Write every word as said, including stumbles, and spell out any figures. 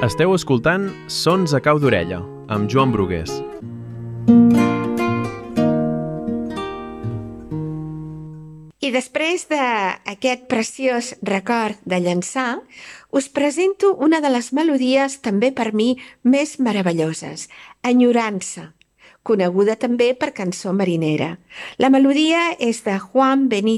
Esteu escoltant Sons a cau d'orella, amb Joan Brugués. I després d'aquest preciós record de Llançà, us presento una de les melodies també per mi més meravelloses, Enyorança, coneguda també per cançó marinera. La melodia és de Juan Benito